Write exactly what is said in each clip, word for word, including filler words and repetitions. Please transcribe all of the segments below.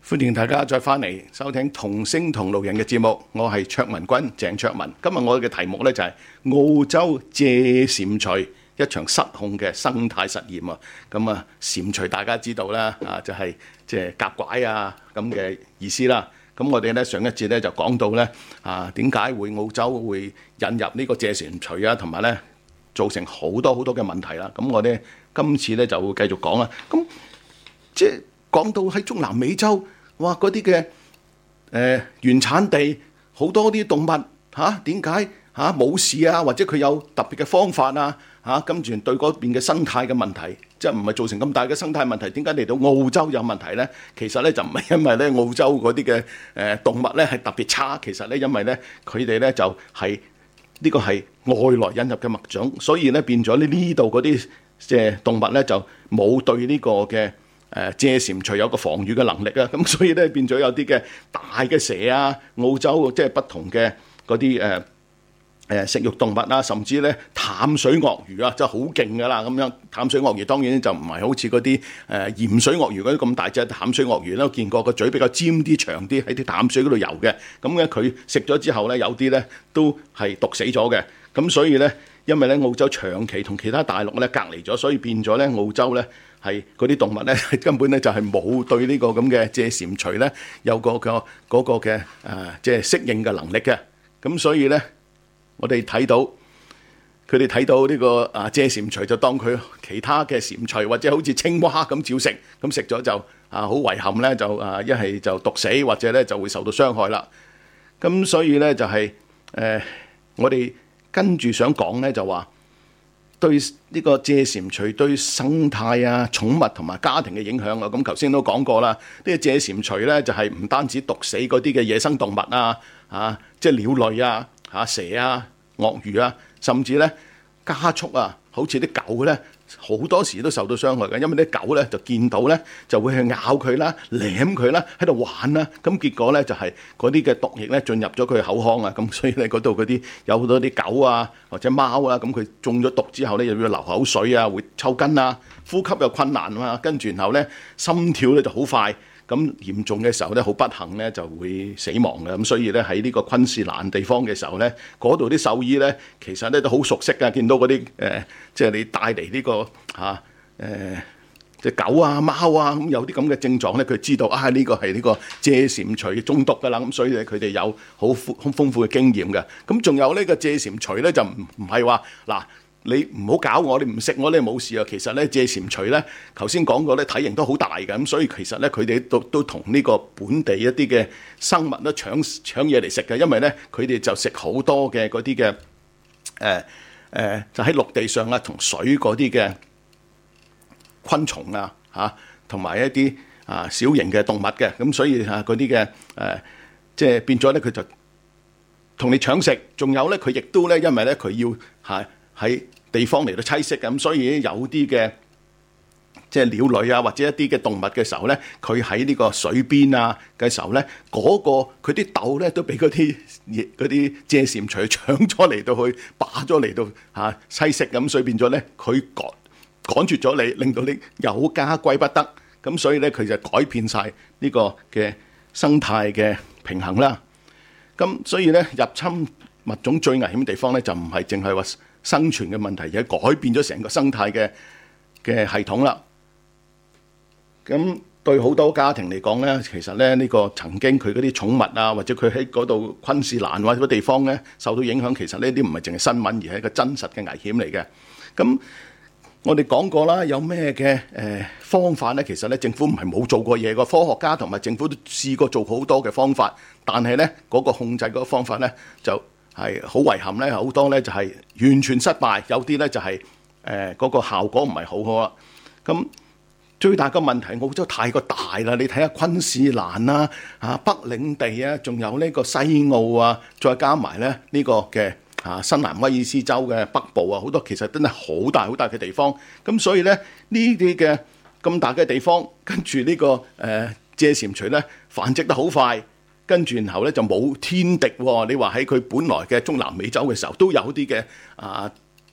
歡迎大家再返嚟收聽同聲同路人嘅節目，我係卓文君鄭卓文。今日我嘅題目呢，就係澳洲借蟾蜍一場失控嘅生態實驗啊！咁啊，蟾蜍大家知道啦，啊就係即係夾拐啊咁嘅意思啦。咁我哋咧上一節咧就講到咧啊點解會澳洲會引入呢個借蟾蜍啊，同埋咧造成好多好多嘅問題啦。咁我哋今次咧就會繼續講啦。咁即係講到喺中南美洲，哇嗰啲嘅誒原產地好多啲動物嚇，點解嚇冇事啊？或者佢有特別嘅方法啊？嚇，跟住對嗰邊嘅生態嘅問題，即係唔係造成咁大嘅生態問題？點解嚟到澳洲有問題咧？其實咧就唔係因為咧澳洲嗰啲嘅誒動物咧係特別差，其實咧因為咧佢哋咧就係呢個係外來引入嘅物種，所以咧變咗呢呢度嗰啲即係動物咧就冇對呢個嘅誒借蟾蜍有個防禦嘅能力啊，咁所以咧變咗有啲嘅大嘅蛇啊，澳洲即係不同嘅嗰啲誒。誒食肉動物啦，甚至咧淡水鱷魚啊，真係好勁噶啦咁樣。淡水鱷魚當然就唔係好似嗰啲誒鹽水鱷魚嗰啲咁大隻淡水鱷魚啦，我見過個嘴比較尖啲、長啲，喺啲淡水嗰度游嘅。咁咧佢食咗之後咧，有啲咧都係毒死咗嘅。咁所以咧，因為咧澳洲長期同其他大陸咧隔離咗，所以變咗咧澳洲咧係嗰啲動物咧根本咧就係冇對呢個咁嘅借蟾蜍咧有個個嗰個嘅誒即係適應嘅能力嘅。咁所以咧。我哋睇到佢哋睇到呢個啊借蟾蜍就當佢其他嘅蟾蜍或者好似青蛙咁照食，咁食咗就啊好遺憾咧，就啊一係就毒死，或者咧就會受到傷害啦。咁所以咧就係、是、誒、呃、我哋跟住想講咧就話對呢個借蟾蜍對生態啊、寵物同埋家庭嘅影響啊。咁頭先都講過啦，呢、這個借蟾蜍咧就係、是、唔單止毒死嗰啲嘅野生動物啊，啊即係鳥類啊。嚇蛇啊、鱷魚啊，甚至咧家畜啊，好似啲狗咧，好多時都受到傷害嘅，因為啲狗咧就見到咧就會去咬佢啦、舐佢啦、喺度玩啦，咁結果咧就係嗰啲嘅毒液咧進入咗佢口腔啊，咁所以咧嗰度嗰啲有好多啲狗啊或者貓啊，咁佢中咗毒之後咧又要流口水啊、會抽筋啊、呼吸又困難啊，跟住然後咧心跳咧就好快。咁嚴重嘅時候咧，好不幸咧就會死亡嘅。咁所以咧喺呢個昆士蘭地方嘅時候咧，嗰度啲獸醫咧其實咧都好熟悉㗎，見到嗰啲誒，即係你帶嚟呢、呢個嚇誒隻狗啊、貓啊，咁有啲咁嘅症狀咧，佢知道啊呢、呢個係呢個借蟾蜍中毒㗎啦。咁所以咧佢哋有好豐豐富嘅經驗嘅。咁仲有呢個借蟾蜍咧就唔唔係話嗱。你唔好搞我，你唔食我咧冇事啊！其實咧借蟾蜍咧，頭先講過咧體型都好大嘅，咁所以其實咧佢哋都都同呢個本地一啲嘅生物都搶搶嘢嚟食嘅，因為咧佢哋就食好多嘅嗰啲嘅誒誒，就喺陸地上啊同水嗰啲嘅昆蟲啊嚇，同埋一啲啊小型嘅動物嘅，咁所以啊嗰啲嘅誒即係變咗咧佢就同你搶食，仲有咧佢亦都咧因為咧佢要係喺地方嚟到棲息嘅，咁所以有啲嘅即係鳥類啊，或者一啲嘅動物嘅時候咧，佢喺呢個水邊啊嘅時候咧，嗰、那個佢啲竇咧都俾嗰啲嗰啲借蟾蜍搶咗嚟到去霸咗嚟到嚇棲息，咁所以變咗咧佢趕趕絕咗你，令到你有家歸不得，咁所以咧佢就改變晒呢個嘅生態嘅平衡啦。咁所以咧入侵物種最危險嘅地方咧就唔係淨係話生存嘅問題，而係改變咗成個生態嘅嘅系統啦。咁對好多家庭嚟講咧，其實咧呢個曾經佢嗰啲寵物啊，或者佢喺嗰度昆士蘭或者地方咧受到影響，其實呢啲唔係淨係新聞，而係一個真實嘅危險嚟嘅。咁我哋講過啦，有咩嘅誒方法咧？其實咧政府唔係冇做過嘢，個科學家同埋政府都試過做好多嘅方法，但係咧嗰個控制嗰個方法咧就係好遺憾咧，好多咧就係完全失敗，有啲咧就係誒嗰個效果唔係好好啦。咁最大嘅問題，澳洲太過大啦，你睇下昆士蘭啦、啊北領地啊，仲有呢個西澳啊，再加埋咧呢個嘅啊新南威爾斯州嘅北部啊，好多其實真係好大好大嘅地方。咁所以咧呢啲嘅咁大嘅地方，跟住呢個誒借蟾蜍咧繁殖得好快。跟住然後咧就冇天敵喎，你話喺佢本來嘅中南美洲嘅時候都有啲嘅啊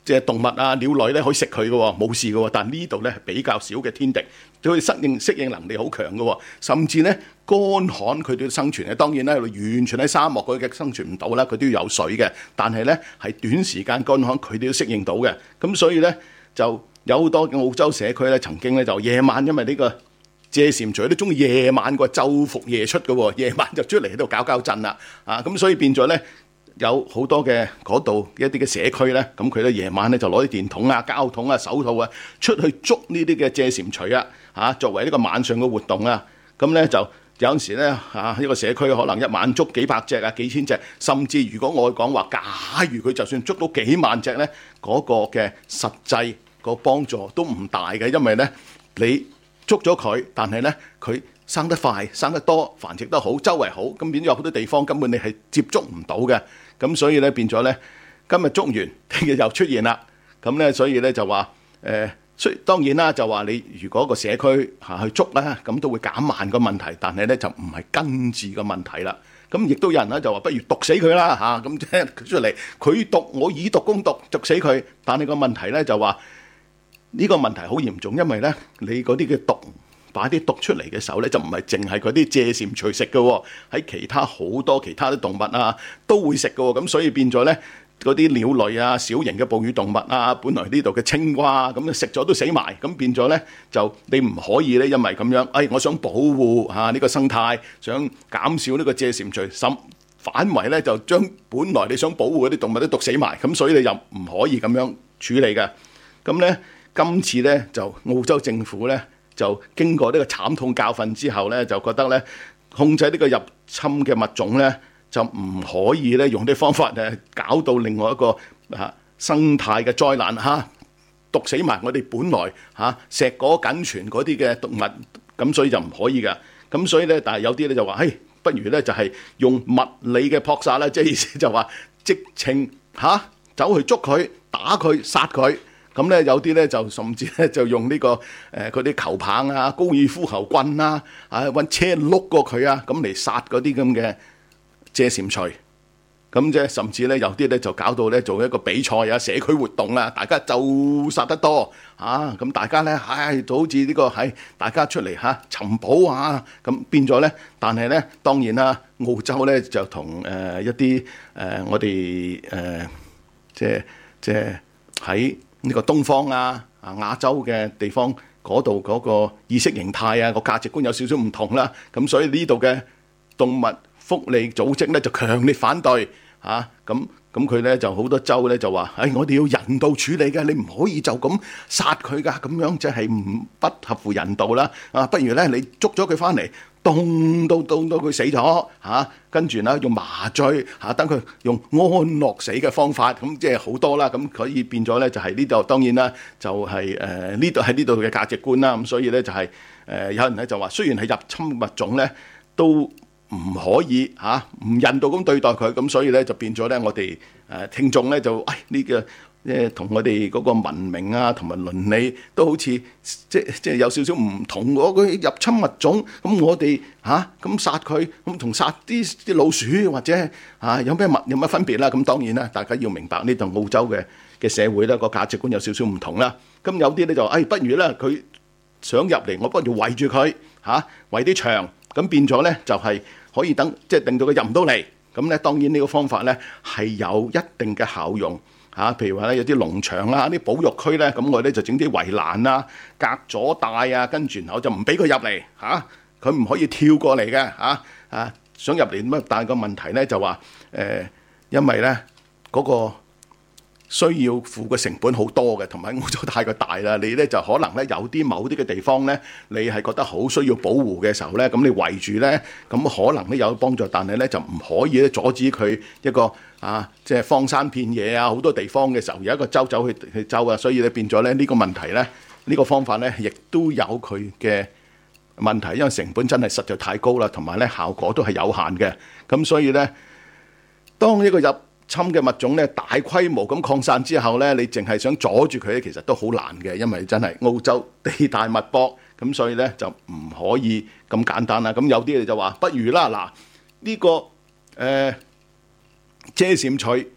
即係動物啊、鳥類咧可以食佢嘅喎，冇事嘅喎。但呢度咧係比較少嘅天敵，佢適應適應能力好強嘅喎，甚至咧乾旱佢都要生存嘅。當然咧，完全喺沙漠佢嘅生存唔到啦，佢都要有水嘅。但係咧係短時間乾旱，佢都要適應到嘅。咁所以咧就有好多嘅澳洲社區咧，曾經咧就夜晚因為呢個謝蟾蜍都中意夜晚個晝伏夜出嘅喎，夜晚就出嚟喺度搞搞震啦啊！咁所以變咗咧。有好多嘅嗰度一啲嘅社區咧，咁佢咧夜晚咧就攞啲電筒啊、膠筒啊、手套啊出去捉呢啲嘅謝蟾蜍啊，嚇作為呢個晚上嘅活動啊。咁咧就有陣時咧嚇一個社區可能一晚捉幾百隻啊、幾千隻，甚至如果我講話，假如佢就算捉到幾萬隻咧，嗰個嘅實際個幫助都唔大嘅，因為咧你捉咗佢，但係咧佢生得快、生得多、繁殖得好、周圍好，咁變咗有好多地方根本你係接觸唔到嘅。咁所以咧變咗咧，今日捉完，聽日又出現啦。咁咧所以咧就話誒，雖、呃、當然啦，就話你如果個社區嚇去捉咧，咁都會減慢個問題，但係咧就唔係根治個問題啦。咁亦都有人咧就話不如毒死佢啦嚇，咁即係出嚟佢毒我以毒攻毒，毒死佢。但係個問題咧就話呢、這個問題好嚴重，因為咧你嗰啲嘅毒。擺啲毒出嚟嘅時候咧，就唔係淨係嗰啲謝蟾蜍食嘅喎，喺其他好多其他啲動物啊都會食嘅喎，咁所以變咗咧嗰啲鳥類啊、小型嘅哺乳動物啊，本來呢度嘅青蛙咁食咗都死埋，咁變咗咧就你唔可以咧，因為咁樣，誒、哎、我想保護嚇呢個生態，想減少呢個謝蟾蜍，甚反為咧就將本來你想保護嗰啲動物都毒死埋，咁所以你又唔可以咁樣處理嘅。咁咧今次咧就澳洲政府咧。就經過呢個慘痛教訓之後咧，就覺得咧控制呢個入侵嘅物種咧，就唔可以咧用啲方法誒搞到另外一個啊生態嘅災難嚇，毒死埋我哋本來嚇碩果僅存嗰啲嘅動物，咁所以就唔可以㗎。咁所以咧，但係有啲咧就話，誒，不如咧就係用物理嘅撲殺啦，即係意思就話直情嚇走去捉佢、打佢、殺佢。咁咧有啲咧就甚至咧就用呢、這個誒嗰啲球棒啊、高爾夫球棍啊，啊揾車碌過佢啊，咁嚟殺嗰啲咁嘅謝蟾蜍。咁即係甚至咧有啲咧就搞到咧做一個比賽啊、社區活動啊，大家就殺得多啊，咁大家咧唉就好似呢、這個係大家出嚟嚇尋寶啊，咁變咗咧。但係咧當然啦，澳洲咧就同誒、呃、一啲誒、呃、我哋誒、呃、即係即係喺呢個東方啊、啊亞洲嘅地方嗰度嗰個意識形態啊、個價值觀有少少唔同啦，咁所以呢度嘅動物福利組織咧就強烈反對嚇，咁咁佢咧就好多州咧就話，誒、哎、我哋要人道處理嘅，你唔可以就咁殺佢噶，咁樣即係唔不合乎人道啦，啊不如咧你捉咗佢翻嚟。凍到凍到佢死咗嚇，跟住咧用麻醉嚇，等佢用安樂死嘅方法，咁即係好多啦。咁可以變咗咧，就係呢度當然啦，就係誒呢度喺呢度嘅價值觀啦。咁所以咧就係誒有人咧就話，雖然係入侵物種咧，都唔可以嚇唔人道咁對待佢。咁所以咧就變咗咧，我哋誒聽眾咧就誒呢個。誒同我哋嗰個文明啊，同埋倫理都好似即即係有少少唔同。嗰個入侵物種，咁我哋嚇咁殺佢，咁同殺啲啲老鼠或者嚇、啊、有咩物有乜分別啦？咁當然啦，大家要明白呢度澳洲嘅嘅社會咧個價值觀有少少唔同啦。咁有啲咧就誒、哎，不如咧佢想入嚟，我不如圍住佢嚇，圍啲牆，咁變咗咧就係、是、可以等即係令到佢入唔到嚟。咁咧當然呢個方法咧係有一定嘅效用。嚇、啊，譬如話咧，有啲農場啊、啲保育區咧，咁我咧就整啲圍欄啊、隔咗帶啊，跟住然後就唔俾佢入嚟嚇，佢、啊、唔可以跳過嚟嘅嚇啊！想入嚟咁啊，但係個問題咧就話誒、呃，因為咧嗰、那個需要付嘅成本好多嘅，同埋澳洲太過大啦，你咧就可能咧有啲某啲嘅地方咧，你係覺得好需要保護嘅時候咧，咁你圍住咧，咁可能咧有幫助，但係咧就唔可以咧阻止佢一個。啊，即係荒山遍野啊，好多地方嘅時候，有一個州走去去州啊，所以咧變咗咧呢個問題咧，呢個方法咧亦都有佢嘅問題，因為成本真係實在太高啦，同埋咧效果都係有限嘅。咁所以咧，當一個入侵嘅物種咧大規模咁擴散之後咧，你淨係想阻住佢咧，其實都好難嘅，因為真係澳洲地大物博，咁所以咧就唔可以咁簡單啦。咁有啲人就話，不如啦，嗱呢個誒。謝蟾蜍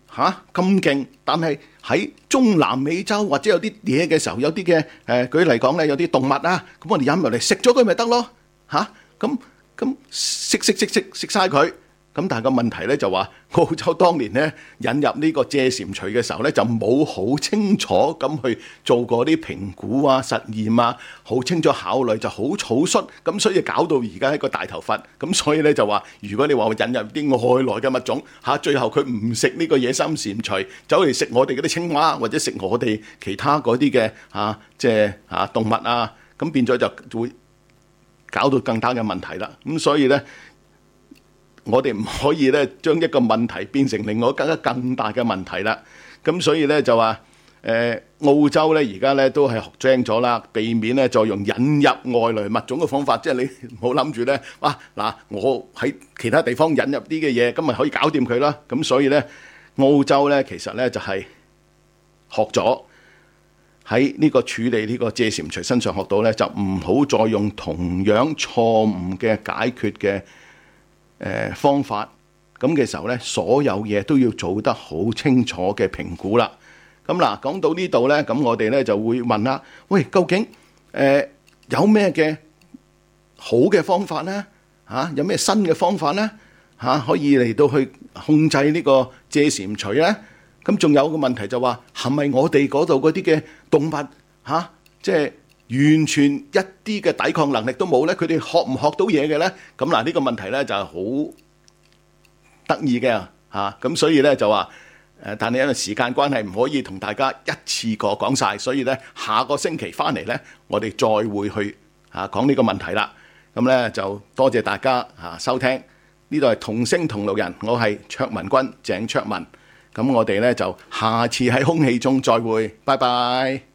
嚇咁勁，但係喺中南美洲或者有啲嘢嘅時候，有啲嘅誒舉例講咧，有啲動物啊，咁我哋飲入嚟食咗佢咪得咯嚇？咁咁食食食食食曬佢。咁但係個問題咧就話，澳洲當年咧引入呢個蔗蟾蜍嘅時候咧，就冇好清楚咁去做過啲評估啊、實驗啊，好清楚考慮就好草率，咁所以搞到而家一個大頭佛。咁所以咧就話，如果你話引入啲外來嘅物種嚇，最後佢唔食呢個野生蟾蜍，走嚟食我哋嗰啲青蛙，或者食我哋其他嗰啲嘅嚇即係嚇動物啊，咁變咗就會搞到更大嘅問題啦。咁所以咧，我哋唔可以咧將一個問題變成另外更加更大嘅問題啦。咁所以咧就話，誒、呃、澳洲咧而家咧都係學精咗啦，避免咧再用引入外來物種嘅方法。即係你唔好諗住咧，哇嗱，我喺其他地方引入啲嘅嘢，咁咪可以搞掂佢啦。咁所以咧，澳洲咧其實咧就係學咗喺呢個處理呢個蔗蟾蜍身上學到咧，就唔好再用同樣錯誤嘅解決嘅誒方法，咁嘅時候咧，所有嘢都要做得好清楚嘅評估啦。咁嗱，講到呢度咧，咁我哋咧就會問啦，喂，究竟誒、呃、有咩嘅好嘅方法咧？嚇、啊，有咩新嘅方法咧？嚇、啊，可以嚟到去控制呢個蔗蟾蜍咧？咁仲有個問題就話，係咪我哋嗰度嗰啲嘅動物嚇，即、啊、係、就是完全一啲嘅抵抗能力都冇咧？佢哋學唔學到嘢嘅咧？咁嗱，呢個問題咧就係好得意嘅嚇。咁所以咧就話誒，但係因為時間關係，唔可以同大家一次過講晒，所以咧下個星期翻嚟咧，我哋再會去嚇講呢個問題啦。咁咧就多謝大家嚇收聽，呢度係同聲同路人，我係卓文君，鄭卓文。咁我哋咧就下次喺空氣中再會，拜拜。